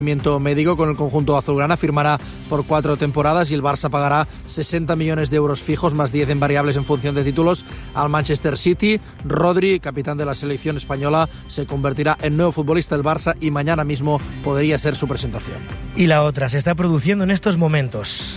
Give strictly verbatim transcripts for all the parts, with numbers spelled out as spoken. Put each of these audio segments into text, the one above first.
Médico con el conjunto azulgrana, firmará por cuatro temporadas y el Barça pagará sesenta millones de euros fijos más diez en variables en función de títulos al Manchester City. Rodri, capitán de la selección española, se convertirá en nuevo futbolista del Barça y mañana mismo podría ser su presentación. Y la otra se está produciendo en estos momentos.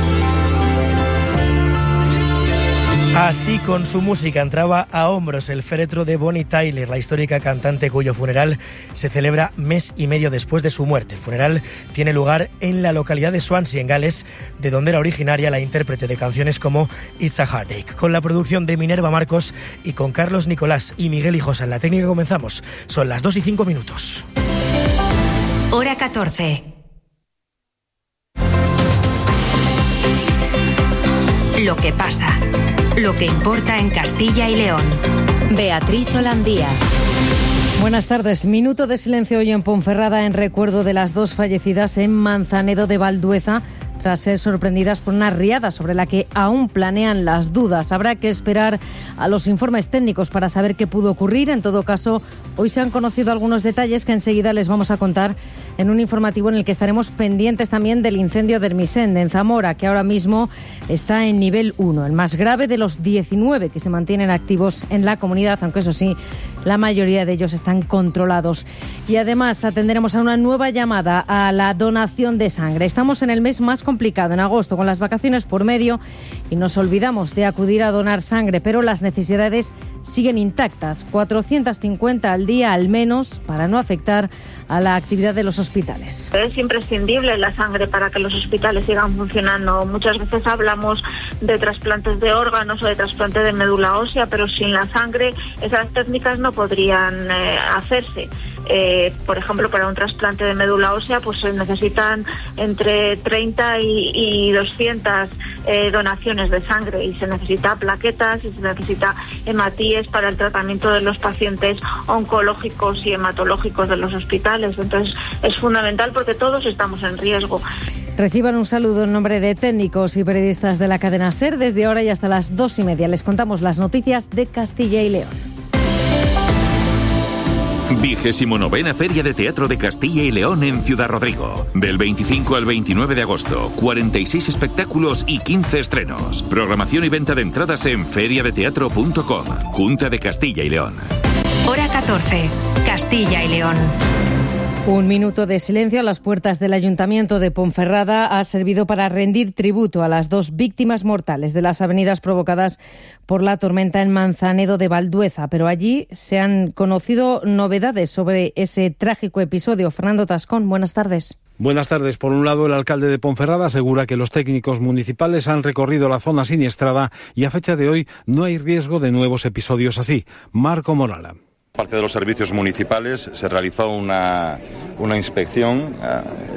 Así, con su música, entraba a hombros el féretro de Bonnie Tyler, la histórica cantante cuyo funeral se celebra mes y medio después de su muerte. El funeral tiene lugar en la localidad de Swansea, en Gales, de donde era originaria la intérprete de canciones como It's a Heartache. Con la producción de Minerva Marcos y con Carlos Nicolás y Miguel Hijosa en la técnica comenzamos. Son las dos y cinco minutos. Hora catorce. Lo que pasa. Lo que importa en Castilla y León. Beatriz Holandía. Buenas tardes. Minuto de silencio hoy en Ponferrada en recuerdo de las dos fallecidas en Manzanedo de Valdueza, tras ser sorprendidas por una riada sobre la que aún planean las dudas. Habrá que esperar a los informes técnicos para saber qué pudo ocurrir. En todo caso, hoy se han conocido algunos detalles que enseguida les vamos a contar en un informativo en el que estaremos pendientes también del incendio de Ermisende, en Zamora, que ahora mismo está en nivel uno, el más grave de los diecinueve que se mantienen activos en la comunidad, aunque eso sí, la mayoría de ellos están controlados. Y además atenderemos a una nueva llamada a la donación de sangre. Estamos en el mes más complicado, en agosto, con las vacaciones por medio, y nos olvidamos de acudir a donar sangre, pero las necesidades siguen intactas, cuatrocientos cincuenta al día al menos, para no afectar a la actividad de los hospitales. Es imprescindible la sangre para que los hospitales sigan funcionando. Muchas veces hablamos de trasplantes de órganos o de trasplante de médula ósea, pero sin la sangre esas técnicas no podrían eh, hacerse. Eh, por ejemplo, para un trasplante de médula ósea pues se necesitan entre treinta y, y doscientas eh, donaciones de sangre, y se necesita plaquetas y se necesita hematíes para el tratamiento de los pacientes oncológicos y hematológicos de los hospitales. Entonces es fundamental porque todos estamos en riesgo. Reciban un saludo en nombre de técnicos y periodistas de la cadena SER. Desde ahora y hasta las dos y media les contamos las noticias de Castilla y León. Vigésimo novena Feria de Teatro de Castilla y León en Ciudad Rodrigo. Del veinticinco al veintinueve de agosto, cuarenta y seis espectáculos y quince estrenos. Programación y venta de entradas en feria de teatro punto com. Junta de Castilla y León. Hora catorce. Castilla y León. Un minuto de silencio a las puertas del Ayuntamiento de Ponferrada ha servido para rendir tributo a las dos víctimas mortales de las avenidas provocadas por la tormenta en Manzanedo de Valdueza. Pero allí se han conocido novedades sobre ese trágico episodio. Fernando Tascón, buenas tardes. Buenas tardes. Por un lado, el alcalde de Ponferrada asegura que los técnicos municipales han recorrido la zona siniestrada y a fecha de hoy no hay riesgo de nuevos episodios así. Marco Morala. Por parte de los servicios municipales se realizó una, una inspección, eh,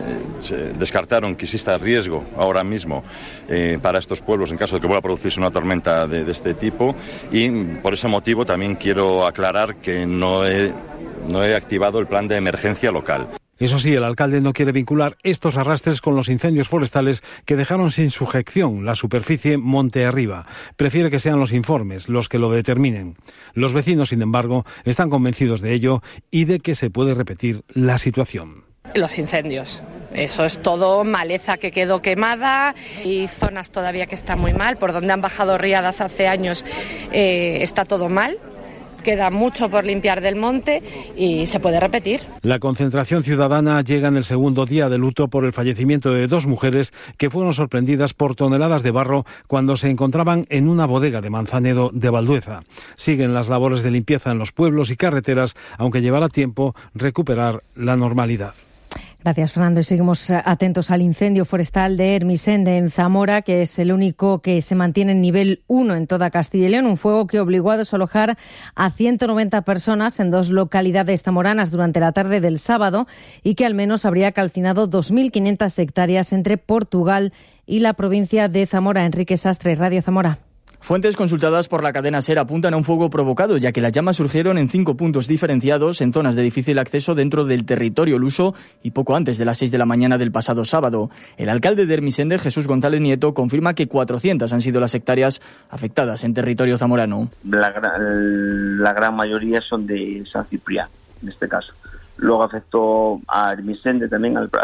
se descartaron que exista riesgo ahora mismo eh, para estos pueblos en caso de que vuelva a producirse una tormenta de, de este tipo, y por ese motivo también quiero aclarar que no he, no he activado el plan de emergencia local. Eso sí, el alcalde no quiere vincular estos arrastres con los incendios forestales que dejaron sin sujeción la superficie monte arriba. Prefiere que sean los informes los que lo determinen. Los vecinos, sin embargo, están convencidos de ello y de que se puede repetir la situación. Los incendios. Eso es todo maleza que quedó quemada y zonas todavía que están muy mal. Por donde han bajado riadas hace años eh, está todo mal. Queda mucho por limpiar del monte y se puede repetir. La concentración ciudadana llega en el segundo día de luto por el fallecimiento de dos mujeres que fueron sorprendidas por toneladas de barro cuando se encontraban en una bodega de Manzanedo de Valdueza. Siguen las labores de limpieza en los pueblos y carreteras, aunque llevará tiempo recuperar la normalidad. Gracias, Fernando. Y seguimos atentos al incendio forestal de Ermisende, en Zamora, que es el único que se mantiene en nivel uno en toda Castilla y León. Un fuego que obligó a desalojar a ciento noventa personas en dos localidades zamoranas durante la tarde del sábado y que al menos habría calcinado dos mil quinientas hectáreas entre Portugal y la provincia de Zamora. Enrique Sastre, Radio Zamora. Fuentes consultadas por la cadena SER apuntan a un fuego provocado, ya que las llamas surgieron en cinco puntos diferenciados en zonas de difícil acceso dentro del territorio luso y poco antes de las seis de la mañana del pasado sábado. El alcalde de Ermisende, Jesús González Nieto, confirma que cuatrocientas han sido las hectáreas afectadas en territorio zamorano. La, la gran mayoría son de San Ciprián, en este caso. luego afectó a Ermessende también, al,